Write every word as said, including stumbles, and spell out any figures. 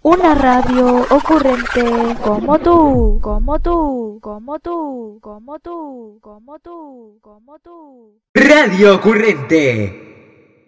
Una radio ocurrente como tú, como tú, como tú, como tú, como tú, como tú. Radio Ocurrente.